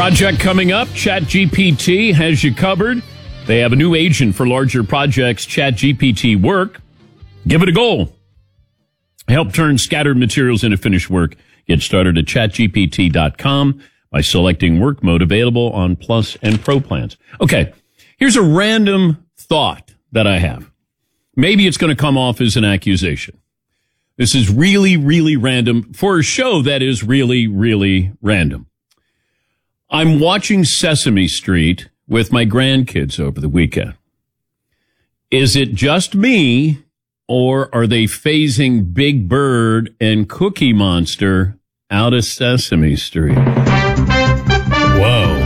Project coming up. ChatGPT has you covered. They have a new agent for larger projects, ChatGPT Work. Give it a go. Help turn scattered materials into finished work. Get started at chatgpt.com by selecting work mode, available on Plus and Pro plans. Okay, here's a random thought that I have. Maybe it's going to come off as an accusation. This is really, really random for a show that is really, really random. I'm watching Sesame Street with my grandkids over the weekend. Is it just me, or are they phasing Big Bird and Cookie Monster out of Sesame Street? Whoa.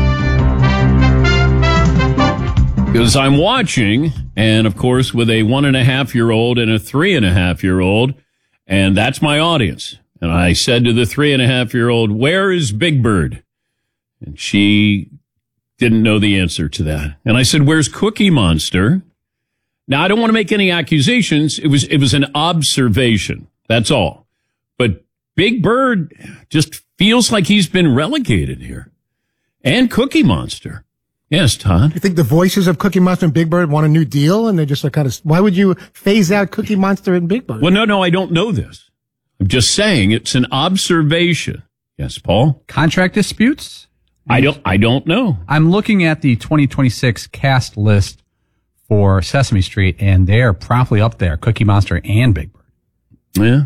Because I'm watching, and of course with a 1.5-year-old and a 3.5-year-old, and that's my audience. And I said to the 3.5-year-old, where is Big Bird? And she didn't know the answer to that. And I said, where's Cookie Monster? Now, I don't want to make any accusations. It was an observation. That's all. But Big Bird just feels like he's been relegated here. And Cookie Monster. Yes, Todd? You think the voices of Cookie Monster and Big Bird want a new deal? And they're just like why would you phase out Cookie Monster and Big Bird? Well, no, I don't know this. I'm just saying it's an observation. Yes, Paul? Contract disputes? I don't know. I'm looking at the 2026 cast list for Sesame Street, and they are promptly up there, Cookie Monster and Big Bird. Yeah.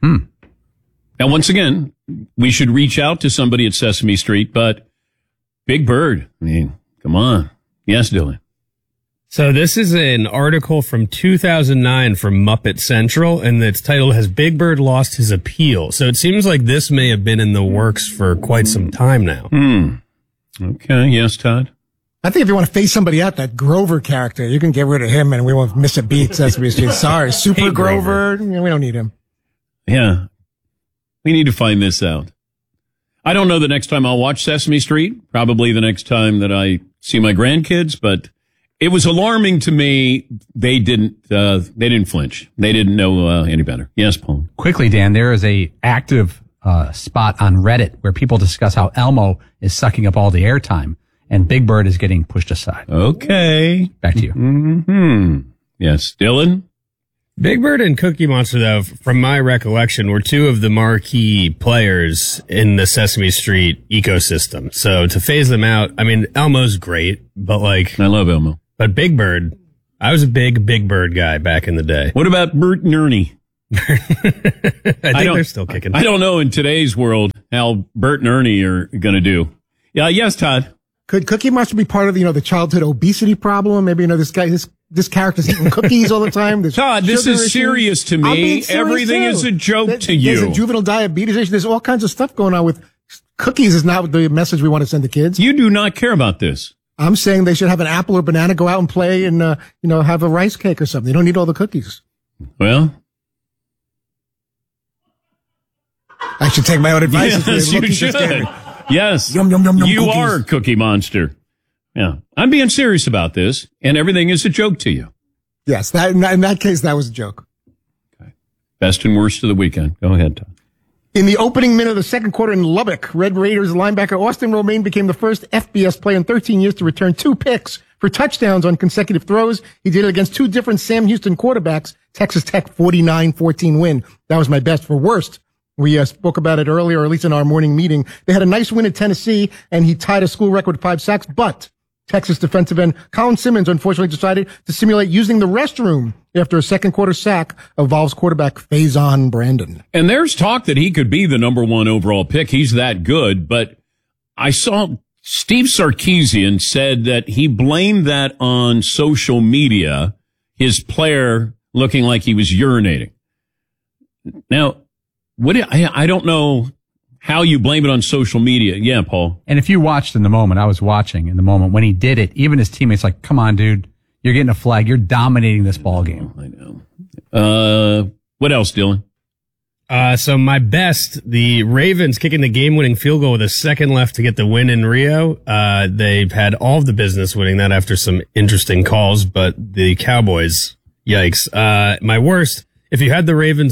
Now, once again, we should reach out to somebody at Sesame Street, but Big Bird, I mean, come on. Yes, Dylan. So this is an article from 2009 from Muppet Central, and its title has Big Bird Lost His Appeal. So it seems like this may have been in the works for quite some time now. Okay. Yes, Todd? I think if you want to phase somebody out, that Grover character, you can get rid of him and we won't miss a beat. Sesame Street. Sorry. Super Grover. We don't need him. Yeah. We need to find this out. I don't know the next time I'll watch Sesame Street, probably the next time that I see my grandkids, but it was alarming to me. They didn't flinch. They didn't know any better. Yes, Paul. Quickly, Dan, there is a active spot on Reddit where people discuss how Elmo is sucking up all the airtime and Big Bird is getting pushed aside. Okay. Back to you. Mm-hmm. Yes, Dylan? Big Bird and Cookie Monster, though, from my recollection, were two of the marquee players in the Sesame Street ecosystem. So to phase them out, I mean, Elmo's great, but I love Elmo. But Big Bird, I was a Big Bird guy back in the day. What about Bert and Ernie? I think they're still kicking. I don't know in today's world how Bert and Ernie are going to do. Yeah, yes, Todd. Could Cookie Monster be part of the childhood obesity problem? Maybe this character's eating cookies all the time. Todd, this is serious to me. Everything is a joke to you. There's a juvenile diabetes issue. There's all kinds of stuff going on with cookies. Is not the message we want to send to kids. You do not care about this. I'm saying they should have an apple or banana, go out and play, and have a rice cake or something. You don't need all the cookies. Well, I should take my own advice. Yes, you should. Yes, yum, yum, yum, yum, you cookies. are Cookie Monster. Yeah, I'm being serious about this, and everything is a joke to you. Yes, in that case, that was a joke. Okay. Best and worst of the weekend. Go ahead, Tom. In the opening minute of the second quarter in Lubbock, Red Raiders linebacker Austin Romaine became the first FBS player in 13 years to return 2 picks for touchdowns on consecutive throws. He did it against 2 different Sam Houston quarterbacks. Texas Tech 49-14 win. That was my best. For worst, we spoke about it earlier, or at least in our morning meeting. They had a nice win at Tennessee, and he tied a school record with 5 sacks, but Texas defensive end Colin Simmons unfortunately decided to simulate using the restroom after a second quarter sack of Vols quarterback Faison Brandon. And there's talk that he could be the number 1 overall pick. He's that good, but I saw Steve Sarkisian said that he blamed that on social media, his player looking like he was urinating. Now, I don't know how you blame it on social media. Yeah, Paul. And if you watched in the moment, I was watching in the moment when he did it, even his teammates like, come on, dude, you're getting a flag. You're dominating this ball game. I know. What else, Dylan? So my best, the Ravens kicking the game-winning field goal with a second left to get the win in Rio. They've had all of the business winning that after some interesting calls, but the Cowboys, yikes. My worst, if you had the Ravens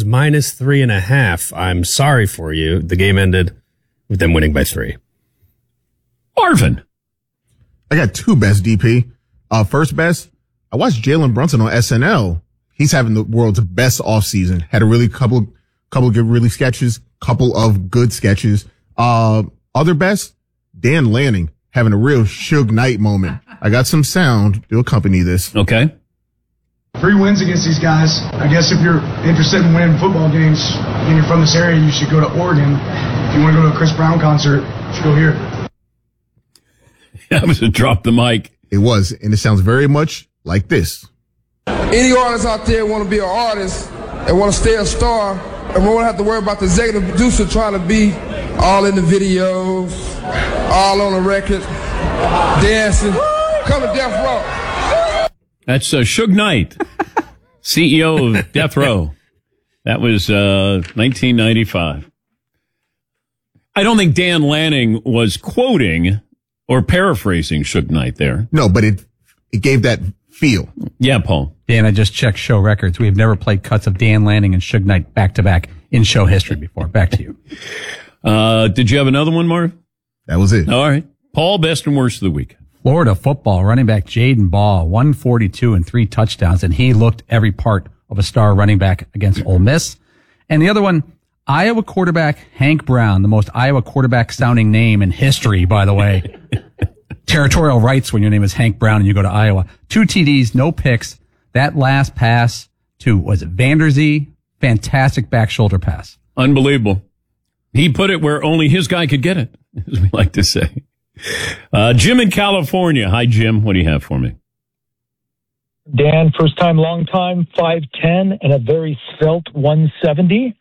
-3.5, I'm sorry for you. The game ended with them winning by 3. Marvin. I got two best, DP. First best, I watched Jalen Brunson on SNL. He's having the world's best offseason. Had a really couple good really sketches, couple of good sketches. Other best, Dan Lanning having a real Suge Knight moment. I got some sound to accompany this. Okay. 3 wins against these guys. I guess if you're interested in winning football games and you're from this area, you should go to Oregon. If you want to go to a Chris Brown concert, you should go here. That was a drop the mic. It was, and it sounds very much like this. Any artists out there want to be an artist and want to stay a star and won't have to worry about the executive producer trying to be all in the videos, all on the record, dancing. Come to Death Row. That's Suge Knight, CEO of Death Row. That was 1995. I don't think Dan Lanning was quoting or paraphrasing Suge Knight there. No, but it gave that feel. Yeah, Paul. Dan, I just checked show records. We have never played cuts of Dan Lanning and Suge Knight back to back in show history before. Back to you. Did you have another one, Marv? That was it. All right. Paul, best and worst of the week. Florida football running back Jaden Ball, 142 and 3 touchdowns, and he looked every part of a star running back against Ole Miss. And the other one, Iowa quarterback Hank Brown, the most Iowa quarterback sounding name in history, by the way. Territorial rights when your name is Hank Brown and you go to Iowa. 2 TDs, no picks. That last pass to, was it Vanderzee? Fantastic back shoulder pass. Unbelievable. He put it where only his guy could get it, as we like to say. Jim in California. Hi, Jim. What do you have for me? Dan, first time, long time, 5'10", and a very svelte 170.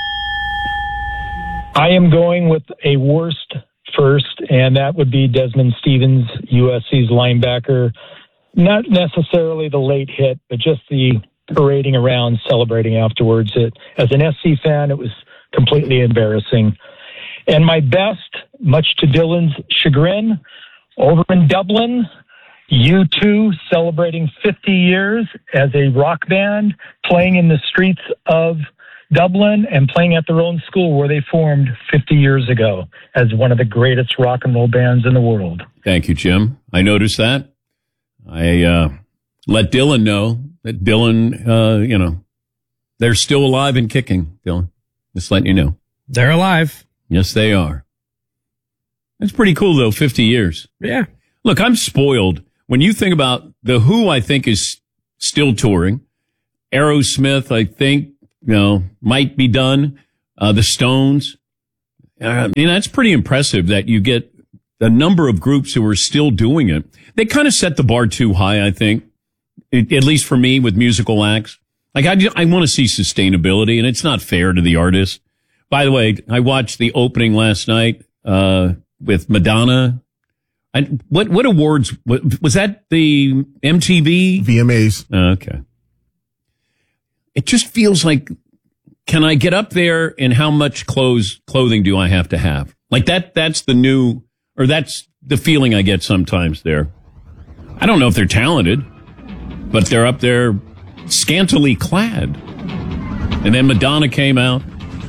I am going with a worst first, and that would be Desmond Stevens, USC's linebacker. Not necessarily the late hit, but just the parading around, celebrating afterwards. As an SC fan, it was completely embarrassing. And my best, much to Dylan's chagrin, over in Dublin, U2 celebrating 50 years as a rock band, playing in the streets of Dublin and playing at their own school where they formed 50 years ago as one of the greatest rock and roll bands in the world. Thank you, Jim. I noticed that. I let Dylan know that Dylan, they're still alive and kicking, Dylan. Just letting you know. They're alive. Yes, they are. That's pretty cool, though, 50 years. Yeah. Look, I'm spoiled. When you think about the Who, I think, is still touring. Aerosmith, I think, might be done. The Stones. That's pretty impressive that you get a number of groups who are still doing it. They kind of set the bar too high, I think, at least for me with musical acts. Like, I want to see sustainability, and it's not fair to the artist. By the way, I watched the opening last night with Madonna. What awards? Was that the MTV? VMAs. Okay. It just feels like, can I get up there and how much clothing do I have to have? Like that's the feeling I get sometimes there. I don't know if they're talented, but they're up there scantily clad. And then Madonna came out.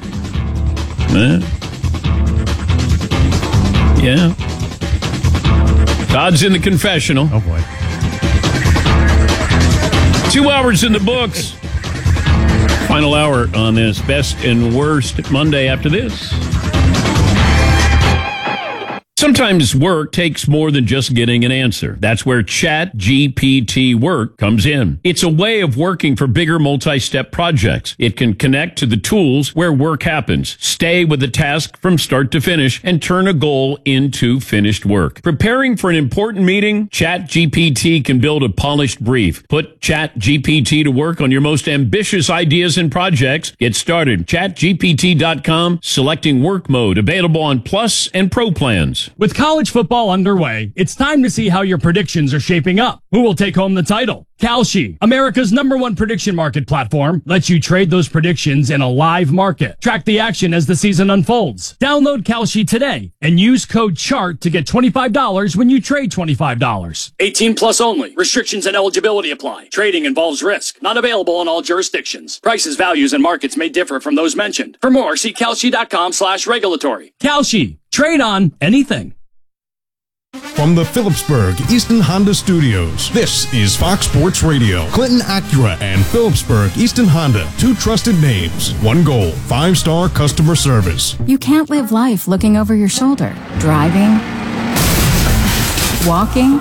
Yeah. Todd's in the confessional. Oh, boy. 2 hours in the books. Final hour on this best and worst Monday after this. Sometimes work takes more than just getting an answer. That's where ChatGPT Work comes in. It's a way of working for bigger multi-step projects. It can connect to the tools where work happens, stay with the task from start to finish, and turn a goal into finished work. Preparing for an important meeting? ChatGPT can build a polished brief. Put ChatGPT to work on your most ambitious ideas and projects. Get started. ChatGPT.com, selecting work mode, available on Plus and Pro plans. With college football underway, it's time to see how your predictions are shaping up. Who will take home the title? Kalshi, America's #1 prediction market platform, lets you trade those predictions in a live market. Track the action as the season unfolds. Download Kalshi today and use code CHART to get $25 when you trade $25. 18 plus only. Restrictions and eligibility apply. Trading involves risk. Not available in all jurisdictions. Prices, values, and markets may differ from those mentioned. For more, see Kalshi.com/regulatory. Kalshi. Trade on anything. from the Phillipsburg Easton Honda Studios. This is Fox Sports Radio. Clinton Acura and Phillipsburg Easton Honda, two trusted names, one goal, 5-star customer service. You can't live life looking over your shoulder. Driving, walking,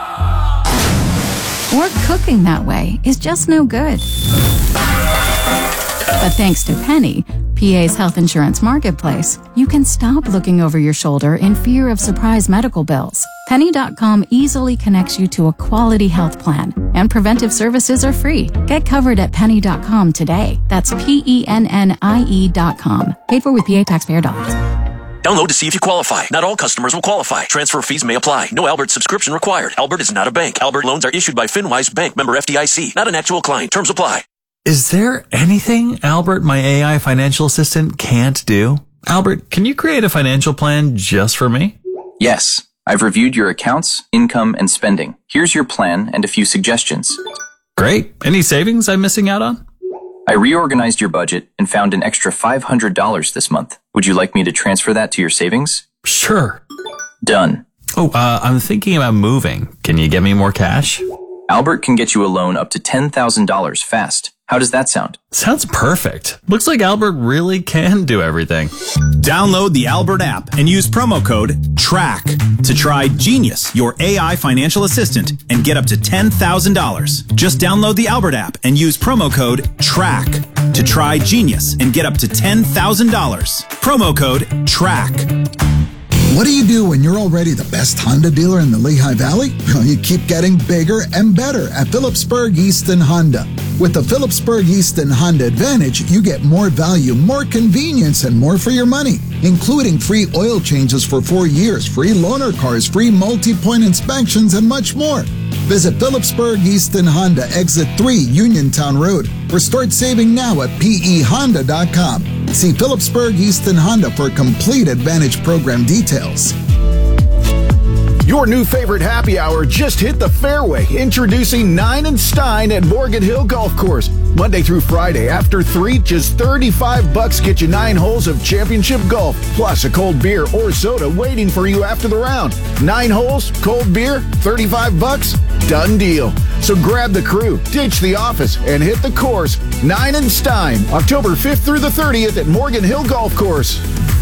or cooking that way is just no good. But thanks to Penny, PA's health insurance marketplace, you can stop looking over your shoulder in fear of surprise medical bills. Penny.com easily connects you to a quality health plan, and preventive services are free. Get covered at Penny.com today. That's PENNIE.com. Paid for with PA taxpayer dollars. Download to see if you qualify. Not all customers will qualify. Transfer fees may apply. No Albert subscription required. Albert is not a bank. Albert loans are issued by FinWise Bank, member FDIC. Not an actual client. Terms apply. Is there anything Albert, my AI financial assistant, can't do? Albert, can you create a financial plan just for me? Yes. I've reviewed your accounts, income, and spending. Here's your plan and a few suggestions. Great. Any savings I'm missing out on? I reorganized your budget and found an extra $500 this month. Would you like me to transfer that to your savings? Sure. Done. Oh, I'm thinking about moving. Can you get me more cash? Albert can get you a loan up to $10,000 fast. How does that sound? Sounds perfect. Looks like Albert really can do everything. Download the Albert app and use promo code TRACK to try Genius, your AI financial assistant, and get up to $10,000. Just download the Albert app and use promo code TRACK to try Genius and get up to $10,000. Promo code TRACK. What do you do when you're already the best Honda dealer in the Lehigh Valley? Well, you keep getting bigger and better at Phillipsburg Easton Honda. With the Phillipsburg Easton Honda Advantage, you get more value, more convenience, and more for your money, including free oil changes for 4 years, free loaner cars, free multi-point inspections, and much more. Visit Phillipsburg Easton Honda, exit 3 Uniontown Road, or start saving now at PEHonda.com. See Phillipsburg Easton Honda for complete Advantage program details. Your new favorite happy hour just hit the fairway. Introducing Nine and Stein at Morgan Hill Golf Course. Monday through Friday after 3, just $35 get you 9 holes of championship golf, plus a cold beer or soda waiting for you after the round. 9 holes, cold beer, $35? Done deal. So grab the crew, ditch the office, and hit the course. Nine and Stein, October 5th through the 30th at Morgan Hill Golf Course.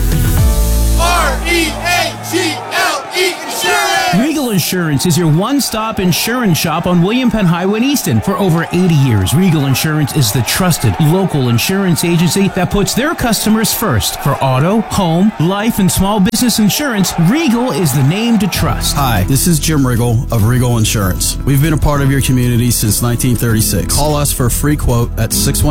REAGLE Insurance! Regal Insurance is your one-stop insurance shop on William Penn Highway in Easton. For over 80 years, Regal Insurance is the trusted local insurance agency that puts their customers first. For auto, home, life, and small business insurance, Regal is the name to trust. Hi, this is Jim Riggle of Regal Insurance. We've been a part of your community since 1936. Call us for a free quote at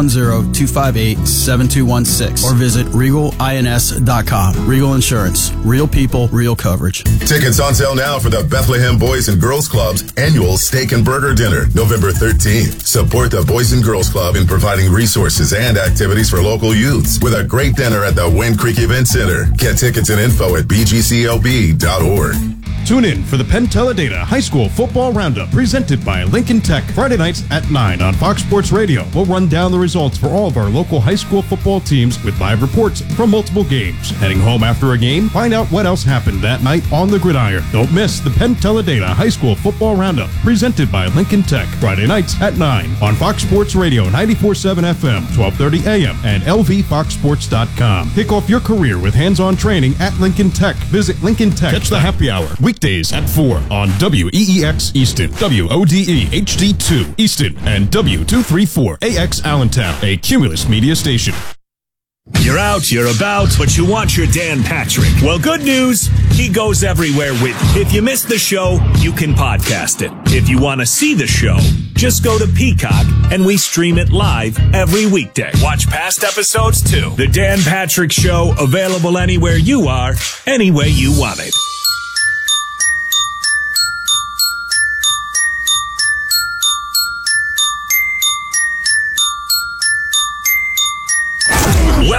610-258-7216 or visit regalins.com. Regal Insurance. Real people, real coverage. Tickets on sale now for the Bethlehem Boys and Girls Club's annual Steak and Burger Dinner, November 13th. Support the Boys and Girls Club in providing resources and activities for local youths with a great dinner at the Wind Creek Event Center. Get tickets and info at bgclb.org. Tune in for the Penn Teledata High School Football Roundup presented by Lincoln Tech Friday nights at 9 on Fox Sports Radio. We'll run down the results for all of our local high school football teams with live reports from multiple games. Heading home after a game, find out what else happened that night on the gridiron. Don't miss the Penn Teledata High School Football Roundup presented by Lincoln Tech Friday nights at 9 on Fox Sports Radio 94.7 FM, 1230 AM, and lvfoxsports.com. Kick off your career with hands-on training at Lincoln Tech. Visit Lincoln Tech. Catch the happy hour weekdays at 4 on WEEX Easton, WODE HD2 Easton, and W234AX Allentown, a Cumulus media station. You're out, you're about, but you want your Dan Patrick. Well, good news, he goes everywhere with you. If you missed the show, you can podcast it. If you want to see the show, just go to Peacock and we stream it live every weekday. Watch past episodes too. The Dan Patrick Show, available anywhere you are, any way you want it. Welcome to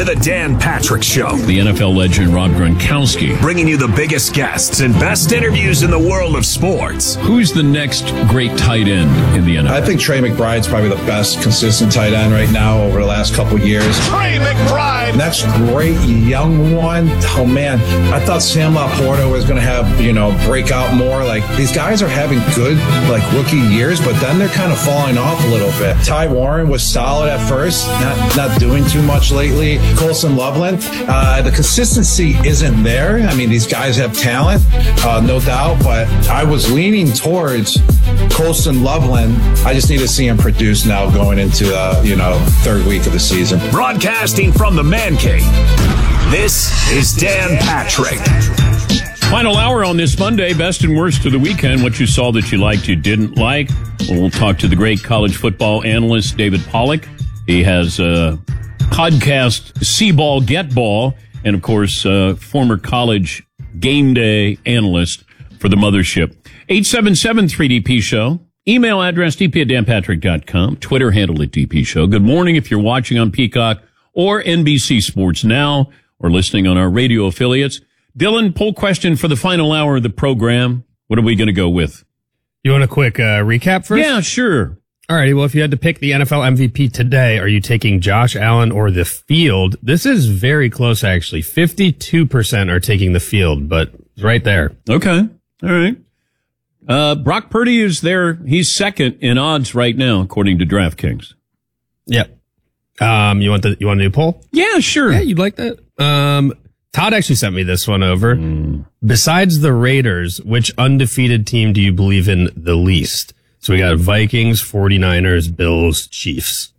to the Dan Patrick Show. The NFL legend Rob Gronkowski. Bringing you the biggest guests and best interviews in the world of sports. Who's the next great tight end in the NFL? I think Trey McBride's probably the best consistent tight end right now over the last couple of years. Trey McBride! Next great young one. Oh, man. I thought Sam Laporta was going to have, break out more. Like, these guys are having good, rookie years, but then they're kind of falling off a little bit. Ty Warren was solid at first, not doing too much lately. Colson Loveland, the consistency isn't there. I mean, these guys have talent, no doubt, but I was leaning towards Colson Loveland. I just need to see him produce now going into third week of the season. Broadcasting from the Man Cave, this is Dan Patrick. Final hour on this Monday, best and worst of the weekend. What you saw that you liked, you didn't like. We'll talk to the great college football analyst, David Pollack. He has a podcast, See Ball, Get Ball, and of course, former college game day analyst for the mothership. 877-3DP Show. Email address, dp@danpatrick.com. Twitter handle at DP Show. Good morning if you're watching on Peacock or NBC Sports Now or listening on our radio affiliates. Dylan, poll question for the final hour of the program. What are we going to go with? You want a quick recap first? Yeah, sure. All righty. Well, if you had to pick the NFL MVP today, are you taking Josh Allen or the field? This is very close, actually. 52% are taking the field, but it's right there. Okay. All right. Brock Purdy is there. He's second in odds right now, according to DraftKings. Yep. You want a new poll? Yeah, sure. Yeah, you'd like that? Todd actually sent me this one over. Besides the Raiders, which undefeated team do you believe in the least? So we got Vikings, 49ers, Bills, Chiefs.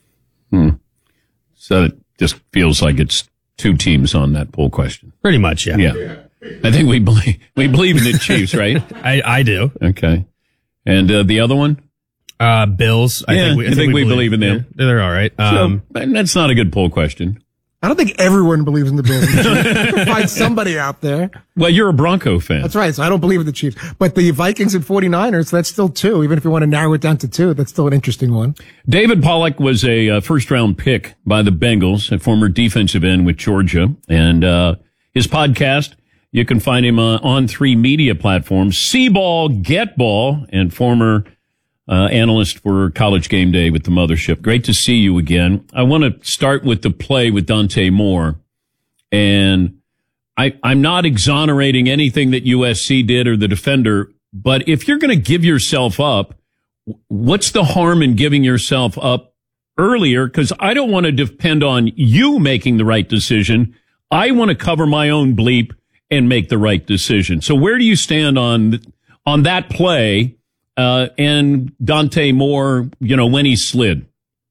So it just feels like it's two teams on that poll question. Pretty much, yeah. Yeah. I think we believe in the Chiefs, right? I do. Okay. And the other one? Bills. I think we believe in them. Yeah, they're all right. So, that's not a good poll question. I don't think everyone believes in the Bills. You can find somebody out there. Well, you're a Bronco fan. That's right. So I don't believe in the Chiefs. But the Vikings and 49ers, that's still two. Even if you want to narrow it down to two, that's still an interesting one. David Pollack was a first-round pick by the Bengals, a former defensive end with Georgia. And his podcast, you can find him on 3 media platforms, See Ball, Get Ball, and former analyst for College Game Day with the mothership. Great to see you again. I want to start with the play with Dante Moore. And I'm not exonerating anything that USC did or the defender, but if you're going to give yourself up, what's the harm in giving yourself up earlier? Because I don't want to depend on you making the right decision. I want to cover my own bleep and make the right decision. So where do you stand on that play? And Dante Moore, when he slid.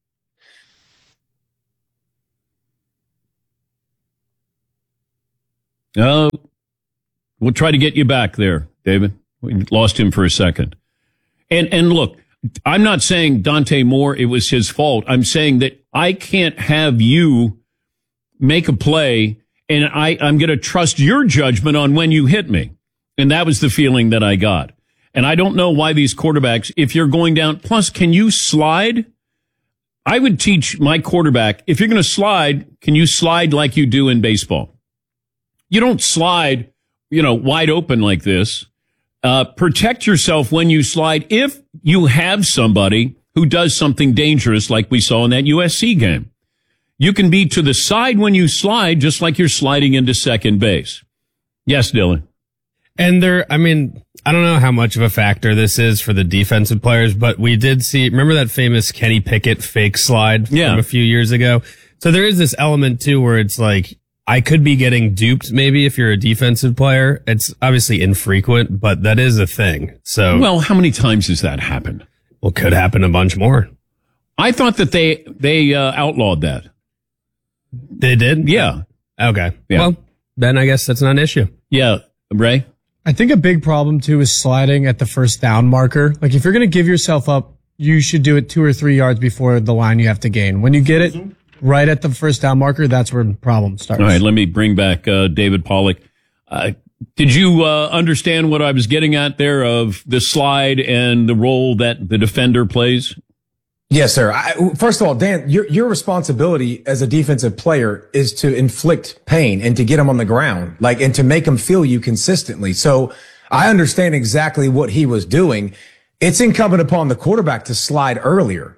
We'll try to get you back there, David. We lost him for a second. And look, I'm not saying Dante Moore, it was his fault. I'm saying that I can't have you make a play and I'm going to trust your judgment on when you hit me. And that was the feeling that I got. And I don't know why these quarterbacks, if you're going down, plus, can you slide? I would teach my quarterback, if you're going to slide, can you slide like you do in baseball? You don't slide, wide open like this. Protect yourself when you slide if you have somebody who does something dangerous like we saw in that USC game. You can be to the side when you slide, just like you're sliding into second base. Yes, Dylan. And I don't know how much of a factor this is for the defensive players, but we did see, remember that famous Kenny Pickett fake slide from a few years ago? So there is this element too where it's like, I could be getting duped maybe if you're a defensive player. It's obviously infrequent, but that is a thing. So, well, how many times has that happened? Well, could happen a bunch more. I thought that they outlawed that. They did? Yeah. Okay. Yeah. Well, then I guess that's not an issue. Yeah. Ray? I think a big problem too is sliding at the first down marker. Like if you're going to give yourself up, you should do it 2 or 3 yards before the line you have to gain. When you get it right at the first down marker, that's where the problem starts. All right, let me bring back David Pollack. Did you understand what I was getting at there of the slide and the role that the defender plays? Yes, sir. First of all, Dan, your responsibility as a defensive player is to inflict pain and to get them on the ground, and to make them feel you consistently. So I understand exactly what he was doing. It's incumbent upon the quarterback to slide earlier,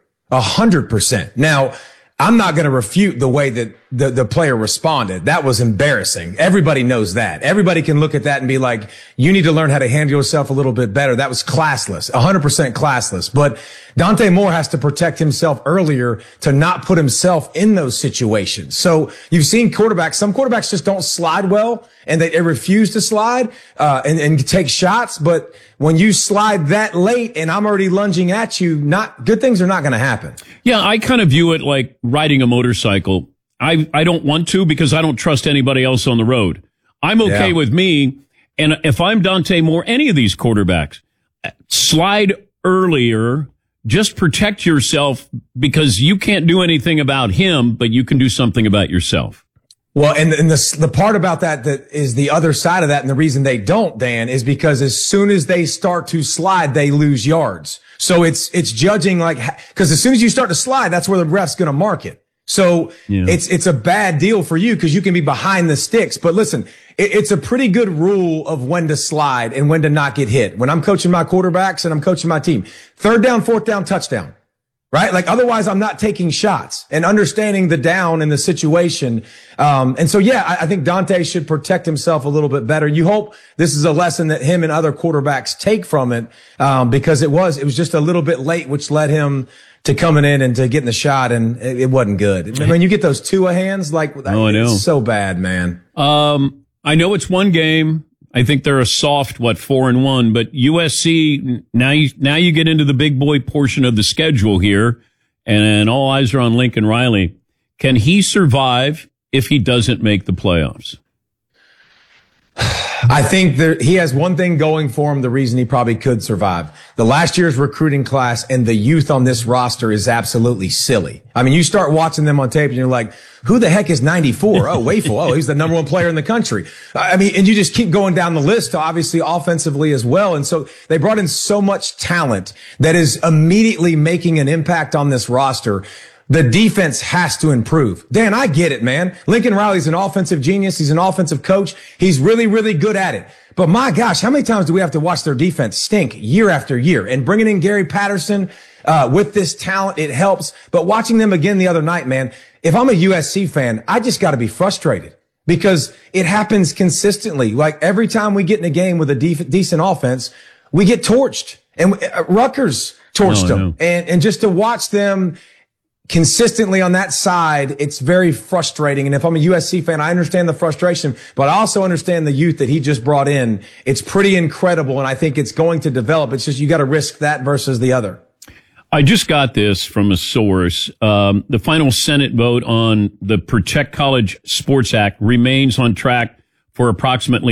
100%. Now, I'm not going to refute the way that the player responded. That was embarrassing. Everybody knows that. Everybody can look at that and be like, you need to learn how to handle yourself a little bit better. That was classless, 100% classless. But Dante Moore has to protect himself earlier to not put himself in those situations. So you've seen some quarterbacks just don't slide well and they refuse to slide, and take shots. But when you slide that late and I'm already lunging at you, good things are not going to happen. Yeah, I kind of view it like riding a motorcycle. I don't want to because I don't trust anybody else on the road. I'm okay with me. And if I'm Dante Moore, any of these quarterbacks, slide earlier, just protect yourself because you can't do anything about him, but you can do something about yourself. Well, and the part about that is the other side of that, and the reason they don't, Dan, is because as soon as they start to slide, they lose yards. So it's judging because as soon as you start to slide, that's where the ref's going to mark it. So it's a bad deal for you because you can be behind the sticks. But listen, it's a pretty good rule of when to slide and when to not get hit. When I'm coaching my quarterbacks and I'm coaching my team, 3rd down, 4th down, touchdown. Right? Otherwise I'm not taking shots and understanding the down and the situation. And so, I think Dante should protect himself a little bit better. You hope this is a lesson that him and other quarterbacks take from it, because it was just a little bit late, which led him to coming in and to getting the shot, and it wasn't good. When you get those Tua hands, I know. It's so bad, man. I know it's one game. I think they're a soft, 4-1, but USC, now you get into the big boy portion of the schedule here, and all eyes are on Lincoln Riley. Can he survive if he doesn't make the playoffs? I think he has one thing going for him, the reason he probably could survive. The last year's recruiting class and the youth on this roster is absolutely silly. I mean, you start watching them on tape and you're like, who the heck is 94? Oh, Wafel. Oh, he's the number 1 player in the country. I mean, and you just keep going down the list, obviously offensively as well. And so they brought in so much talent that is immediately making an impact on this roster. The defense has to improve. Dan, I get it, man. Lincoln Riley's an offensive genius. He's an offensive coach. He's really, really good at it. But my gosh, how many times do we have to watch their defense stink year after year? And bringing in Gary Patterson, with this talent, it helps. But watching them again the other night, man, if I'm a USC fan, I just got to be frustrated because it happens consistently. Every time we get in a game with a decent offense, we get torched. And Rutgers torched them. And just to watch them consistently on that side, it's very frustrating. And if I'm a USC fan, I understand the frustration, but I also understand the youth that he just brought in. It's pretty incredible, and I think it's going to develop. It's just you got to risk that versus the other. I just got this from a source. The final Senate vote on the Protect College Sports Act remains on track for approximately